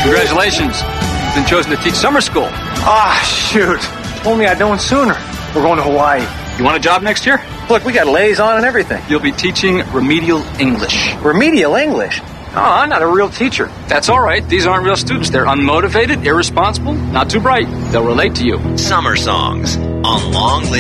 Congratulations. You've been chosen to teach summer school. Ah, shoot. If only I'd known sooner. We're going to Hawaii. You want a job next year? Look, we got liaison and everything. You'll be teaching remedial English. Remedial English? Oh, I'm not a real teacher. That's all right. These aren't real students. They're unmotivated, irresponsible, not too bright. They'll relate to you. Summer Songs on Long